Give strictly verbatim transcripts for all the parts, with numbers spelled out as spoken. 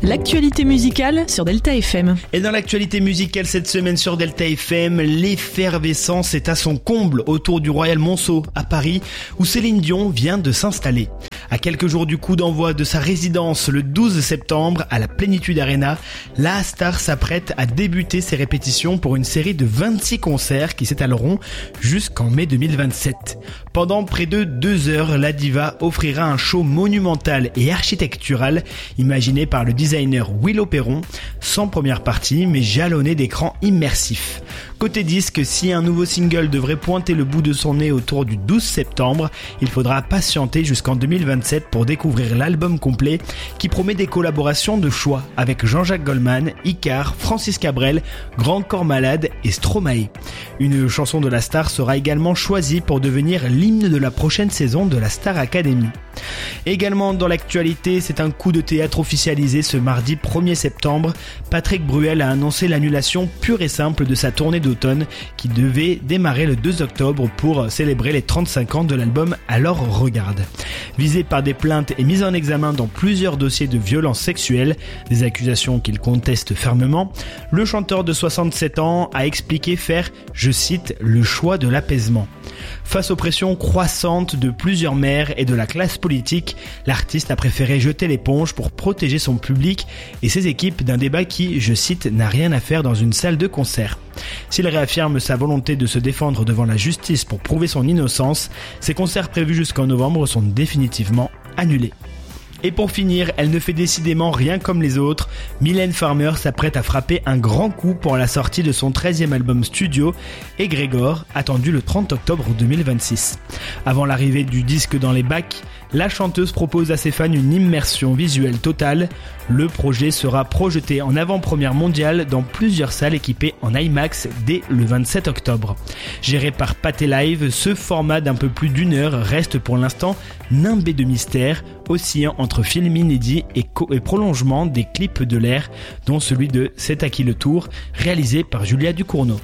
L'actualité musicale sur Delta F M. Et dans l'actualité musicale cette semaine sur Delta F M, l'effervescence est à son comble autour du Royal Monceau à Paris, où Céline Dion vient de s'installer. À quelques jours du coup d'envoi de sa résidence le douze septembre à la Plénitude Arena, la star s'apprête à débuter ses répétitions pour une série de vingt-six concerts qui s'étaleront jusqu'en mai deux mille vingt-sept. Pendant près de deux heures, la diva offrira un show monumental et architectural imaginé par le designer Willow Perron, sans première partie mais jalonné d'écrans immersifs. Côté disque, si un nouveau single devrait pointer le bout de son nez autour du douze septembre, il faudra patienter jusqu'en deux mille vingt-sept pour découvrir l'album complet qui promet des collaborations de choix avec Jean-Jacques Goldman, Icare, Francis Cabrel, Grand Corps Malade et Stromae. Une chanson de la star sera également choisie pour devenir l'hymne de la prochaine saison de la Star Academy. Également dans l'actualité, c'est un coup de théâtre officialisé ce mardi premier septembre. Patrick Bruel a annoncé l'annulation pure et simple de sa tournée d'automne qui devait démarrer le deux octobre pour célébrer les trente-cinq ans de l'album Alors Regarde. Visé par des plaintes et mis en examen dans plusieurs dossiers de violences sexuelles, des accusations qu'il conteste fermement, le chanteur de soixante-sept ans a expliqué faire, je cite, le choix de l'apaisement. Face aux pressions croissantes de plusieurs maires et de la classe politique, l'artiste a préféré jeter l'éponge pour protéger son public et ses équipes d'un débat qui, je cite, n'a rien à faire dans une salle de concert. S'il réaffirme sa volonté de se défendre devant la justice pour prouver son innocence, ses concerts prévus jusqu'en novembre sont définitivement annulés. Et pour finir, elle ne fait décidément rien comme les autres. Mylène Farmer s'apprête à frapper un grand coup pour la sortie de son treizième album studio, Égrégore, attendu le trente octobre deux mille vingt-six. Avant l'arrivée du disque dans les bacs, la chanteuse propose à ses fans une immersion visuelle totale. Le projet sera projeté en avant-première mondiale dans plusieurs salles équipées en IMAX dès le vingt-sept octobre. Géré par Pathé Live, ce format d'un peu plus d'une heure reste pour l'instant nimbé de mystère, oscillant entre film inédit et, co- et prolongement des clips de l'air, dont celui de C'est à qui le tour, réalisé par Julia Ducournau.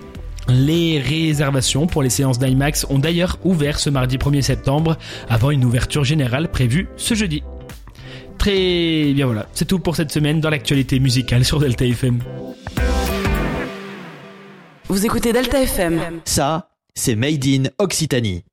Les réservations pour les séances d'IMAX ont d'ailleurs ouvert ce mardi premier septembre, avant une ouverture générale prévue ce jeudi. Très bien, voilà, c'est tout pour cette semaine dans l'actualité musicale sur Delta F M. Vous écoutez Delta F M. Ça, c'est Made in Occitanie.